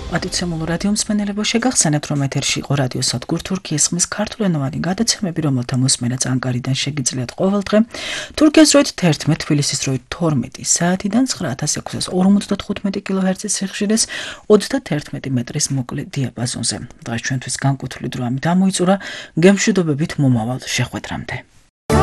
პატიცემულ რადიო მსმენელებო შეგახსენებთ, რომ ეთერში იყო რადიო სადგურ თურქიის ხმის ქართულენოვანი გადაცემები, რომელთა მოსმენაც ანკარიდან შეგიძლიათ ყოველდღე. თურქეთის დროით 11, თბილისის დროით 12 საათიდან 9655 კილოჰერცის სიხშირეს 31 მეტრის მოკლე დიაპაზონზე. დღეს ჩვენთვის განკუთვნილი დრო ამით ამოიწურა, გემშვიდობებით მომავალ შეხვედრამდე.